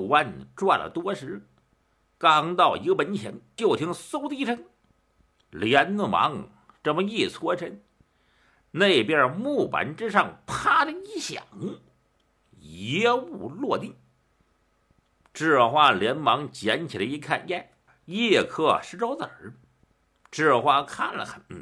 弯转了多时，刚到一个门前，就听嗖的一声，连忙这么一搓身，那边木板之上啪的一响，野物落地。智化连忙捡起来一看，耶，一颗石头子儿。智化看了看，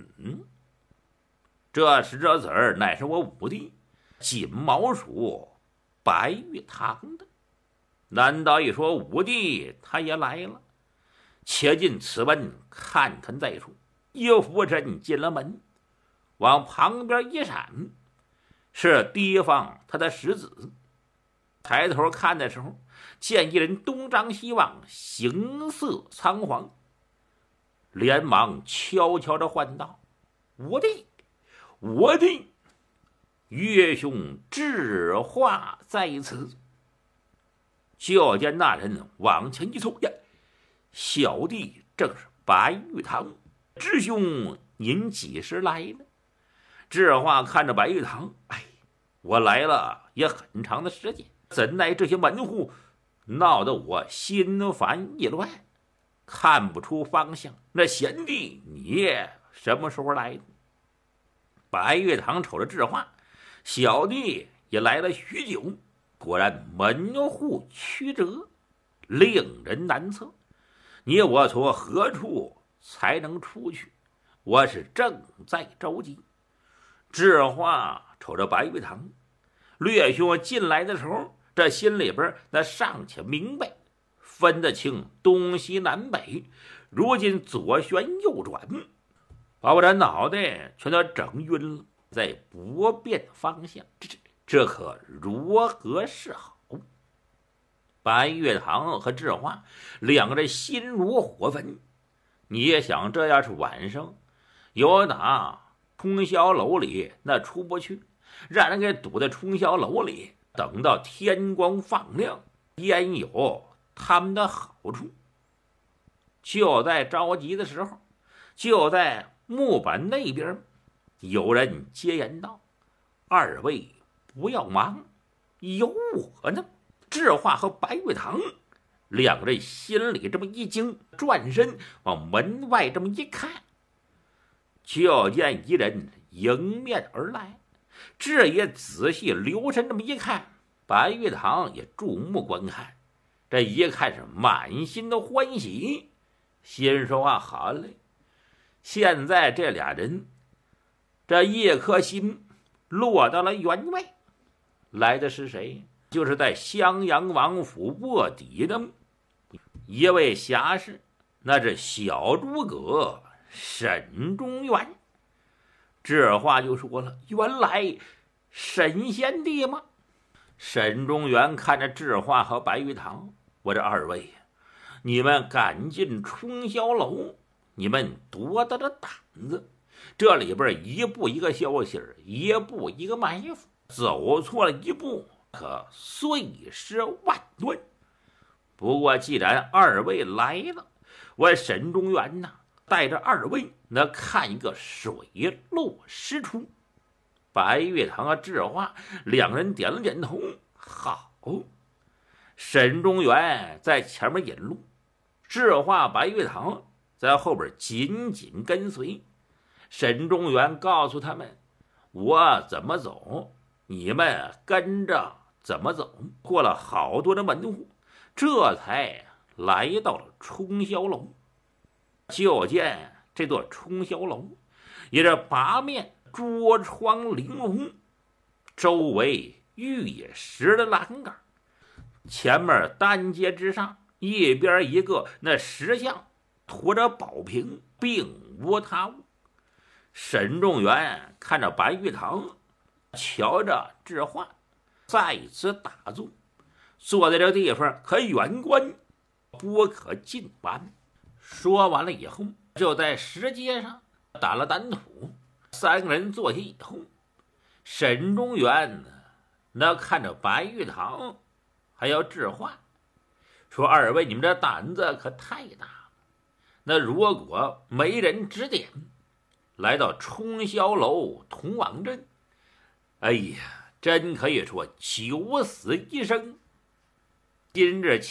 这石头子儿乃是我五弟金毛鼠白玉堂的。难道一说五弟他也来了？且进此门看看再说。一俯身进了门，往旁边一闪，是提防他的石子。抬头看的时候，见一人东张西望，形色仓皇，连忙悄悄地唤道：“我弟，我弟，岳兄智化在此。”就见那人往前一凑，呀，小弟正是白玉堂，智兄您几时来呢？智化看着白玉堂，我来了也很长的时间，怎奈这些门户闹得我心烦意乱，看不出方向。那贤弟你什么时候来的？白玉堂瞅着智化，小弟也来了许久，果然门户曲折，令人难测。你我从何处才能出去？我是正在着急。智化瞅着白玉堂，略兄进来的时候，这心里边那尚且明白，分得清东西南北。如今左旋右转，把我这脑袋全都整晕了，在不变方向，这可如何是好？白玉堂和智化两个人心如火焚。你也想，这要是晚上有打冲霄楼里那出不去，让人给堵在冲霄楼里，等到天光放亮，焉有他们的好处？就在着急的时候，就在木板那边有人接言道：“二位不要忙，有我呢。”智化和白玉堂两个人心里这么一惊，转身往门外这么一看，就见一人迎面而来。这也仔细留神这么一看，白玉堂也注目观看，这一看是满心的欢喜，心说好嘞，现在这俩人这一颗心落到了原位。来的是谁？就是在襄阳王府卧底的一位侠士，那是小诸葛沈中原。这话就说了，原来沈贤弟吗？沈中原看着智化和白玉堂，我这二位，你们赶进冲霄楼，你们多大的胆子？这里边一步一个消息，一步一个埋伏，走错了一步，可碎尸万段。不过既然二位来了，我沈中原带着二位那看一个水落石出。白玉堂和智化两人点了点头，好。沈中原在前面引路，智化白玉堂在后边紧紧跟随。沈中原告诉他们，我怎么走，你们跟着怎么走。过了好多的门户，这才来到了冲霄楼。就见这座冲霄楼也是八面桌窗玲珑，周围玉石的栏杆，前面单阶之上一边一个那石像驮着宝瓶，并无他物。沈仲元看着白玉堂，瞧着智化，在此打坐，坐在这个地方可远观，不可近玩。说完了以后，就在石阶上打了掸土。三个人坐下以后，沈中元那看着白玉堂还有智化，说二位你们这胆子可太大了，那如果没人指点，来到冲霄楼同往镇，哎呀，真可以说九死一生。今日